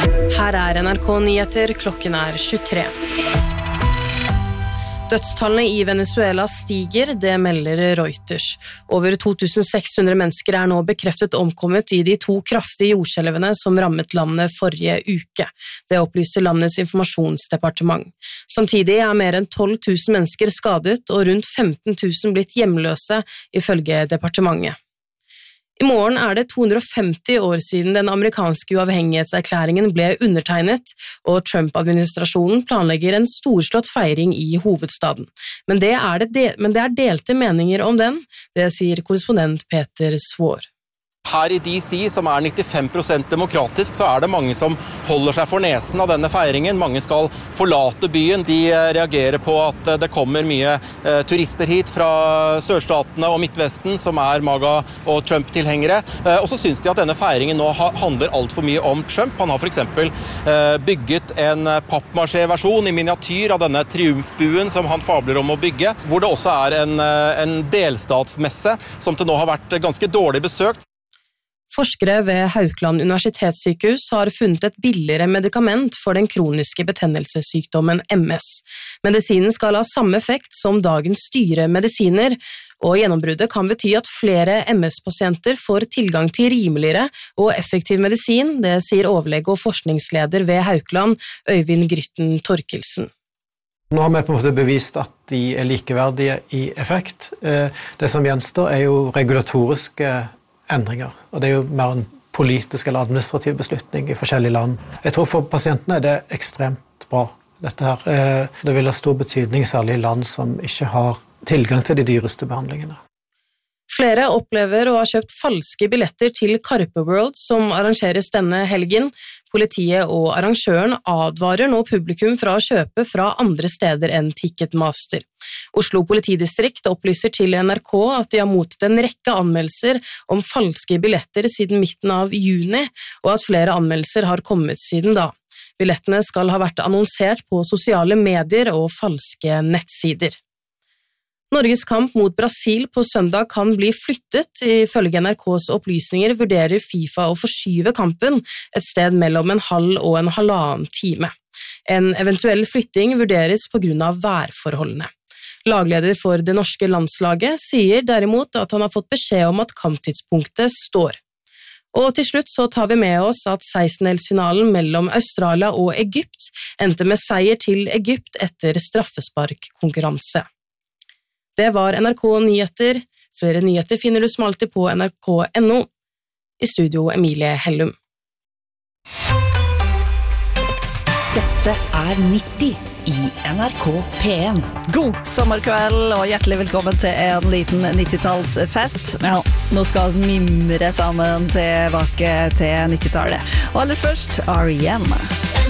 Her NRK Nyheter, klokken 23. Dødstallene i Venezuela stiger, det melder Reuters. Over 2600 mennesker nå bekreftet omkommet i de 2 kraftige jordskjelvene som rammet landet forrige uke. Det opplyser landets informasjonsdepartement. Samtidig mer enn 12 000 mennesker skadet og rundt 15 000 blitt hjemløse, ifølge departementet. I morgen det 250 år siden den amerikanske uavhengighetserklæringen ble undertegnet, og Trump-administrasjonen planlegger en storslått feiring i hovedstaden. Men det delte meninger om den, det sier korrespondent Peter Svår. Her i DC, som 95% demokratisk, så det mange som holder seg for nesen av denne feiringen. Mange skal forlate byen. De reagerer på at det kommer mye turister hit fra sørstatene og Midtvesten, som MAGA- og Trump-tilhengere. Og så synes de at denne feiringen nå handler alt for mye om Trump. Han har for eksempel bygget en pappmaché-versjon i miniatyr av denne triumfbuen som han fabler om å bygge, hvor det også en delstatsmesse som til nå har vært ganske dårlig besøkt. Forskere ved Haukeland universitetssykehus har funnet et billigere medikament for den kroniske betennelsessykdommen MS. Medisinen skal ha samme effekt som dagens dyre medisiner, og gjennombruddet kan bety at flere MS-pasienter får tilgang til rimeligere og effektiv medisin, det sier overlege og forskningsleder ved Haukeland, Øyvind Grytten Torkelsen. Nå har vi på en måte bevist at de likeverdige i effekt. Det som gjenstår jo regulatoriske endringer, og det jo mer en politisk eller administrativ beslutning i forskjellige land. Jeg tror for pasientene det ekstremt bra, dette her. Det vil ha stor betydning, særlig i land som ikke har tilgang til de dyreste behandlingene. Flere opplever å ha kjøpt falske billetter til Carpe World, som arrangeres denne helgen. Politiet og arrangøren advarer nå publikum fra å kjøpe fra andre steder enn Ticketmaster. Oslo politidistrikt opplyser til NRK at de har mottatt en rekke anmeldelser om falske billetter siden midten av juni, og at flere anmeldelser har kommet siden da. Billettene skal ha vært annonsert på sosiale medier og falske nettsider. Norges kamp mot Brasil på søndag kan bli flyttet. Ifølge NRKs opplysninger vurderer FIFA å forskyve kampen et sted mellom en halv og en halvannen time. En eventuell flytting vurderes på grunn av værforholdene. Lagleder for det norske landslaget sier derimot at han har fått beskjed om at kamptidspunktet står. Og til slutt så tar vi med oss at 16-delsfinalen mellom Australia og Egypt endte med seier til Egypt etter straffesparkkonkurranse. Det var NRK Nyheter. Flere nyheter finner du som alltid på nrk.no. I studio Emilie Hellum. Dette 90 i NRK P1. God sommerkveld og hjertelig velkommen til en liten 90-tallsfest. Ja, nå skal vi mimre sammen tilbake til 90-tallet. Og aller først, R.E.M.